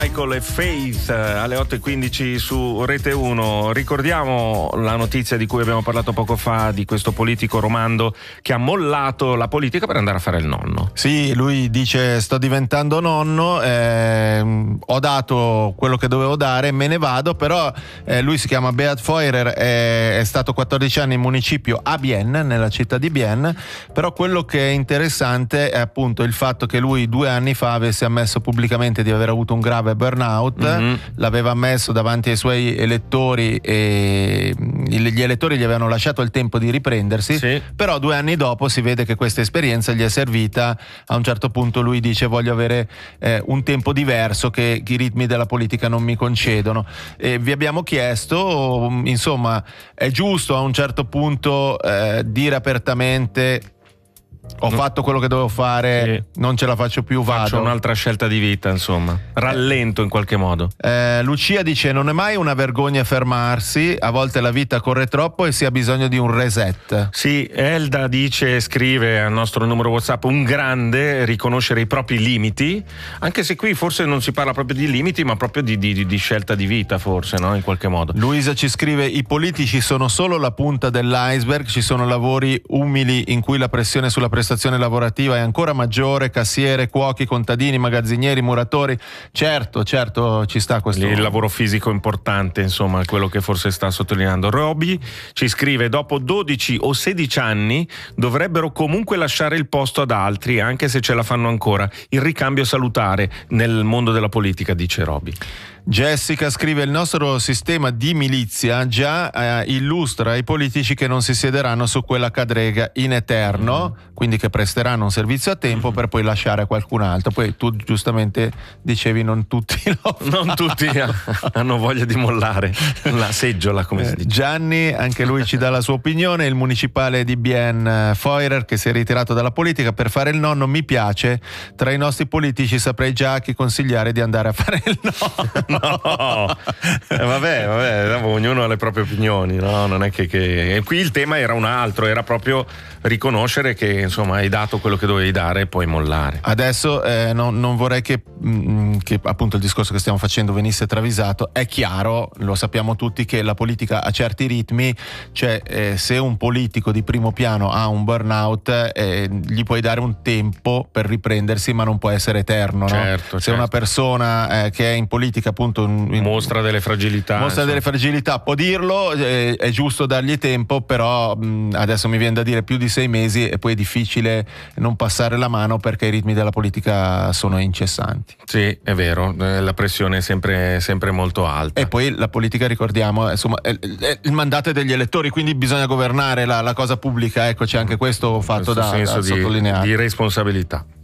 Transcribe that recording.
Michael e Faith alle 8:15 su Rete 1. Ricordiamo la notizia di cui abbiamo parlato poco fa, di questo politico romando che ha mollato la politica per andare a fare il nonno. Sì, lui dice: sto diventando nonno, ho dato quello che dovevo dare, me ne vado. Però lui si chiama Beat Feurer, è stato 14 anni in municipio a Bienne, nella città di Bienne. Però quello che è interessante è appunto il fatto che lui 2 anni fa avesse ammesso pubblicamente di aver avuto un grave burnout. L'aveva ammesso davanti ai suoi elettori e gli elettori gli avevano lasciato il tempo di riprendersi. Sì. Però 2 anni dopo si vede che questa esperienza gli è servita. A un certo punto lui dice: voglio avere un tempo diverso che i ritmi della politica non mi concedono. E vi abbiamo chiesto, insomma, è giusto a un certo punto dire apertamente: ho fatto quello che dovevo fare, sì, non ce la faccio più, vado. Faccio un'altra scelta di vita, insomma. Rallento in qualche modo. Lucia dice: non è mai una vergogna fermarsi, a volte la vita corre troppo e si ha bisogno di un reset. Sì, Elda dice, scrive al nostro numero WhatsApp: un grande riconoscere i propri limiti, anche se qui forse non si parla proprio di limiti, ma proprio di scelta di vita, forse, no? In qualche modo. Luisa ci scrive: i politici sono solo la punta dell'iceberg, ci sono lavori umili in cui la pressione sulla prestazione lavorativa è ancora maggiore, cassiere, cuochi, contadini, magazzinieri, muratori. Certo, ci sta questo. Il lavoro fisico importante, insomma, quello che forse sta sottolineando. Roby ci scrive: dopo 12 o 16 anni dovrebbero comunque lasciare il posto ad altri, anche se ce la fanno ancora. Il ricambio salutare nel mondo della politica, dice Roby. Jessica scrive: il nostro sistema di milizia già illustra i politici che non si siederanno su quella cadrega in eterno, quindi che presteranno un servizio a tempo per poi lasciare a qualcun altro. Poi tu giustamente dicevi: non tutti lo fanno. Non tutti hanno voglia di mollare la seggiola, come si dice. Gianni, anche lui ci dà la sua opinione. Il municipale di Bienne, Feurer, che si è ritirato dalla politica per fare il nonno, mi piace. Tra i nostri politici saprei già a chi consigliare di andare a fare il nonno. No, vabbè, ognuno ha le proprie opinioni, no? Non è che E qui il tema era un altro, era proprio riconoscere che insomma hai dato quello che dovevi dare e poi mollare. Adesso non vorrei che appunto il discorso che stiamo facendo venisse travisato. È chiaro, lo sappiamo tutti, che la politica ha certi ritmi, cioè se un politico di primo piano ha un burnout, gli puoi dare un tempo per riprendersi, ma non può essere eterno, no? Certo, se una persona che è in politica appunto mostra delle fragilità, può dirlo, è giusto dargli tempo. Però adesso mi viene da dire più di 6 mesi e poi è difficile non passare la mano, perché i ritmi della politica sono incessanti. Sì, è vero, la pressione è sempre molto alta. E poi la politica, ricordiamo, insomma, il mandato è degli elettori, quindi bisogna governare la cosa pubblica. Ecco, c'è anche questo fatto da sottolineare. Di responsabilità.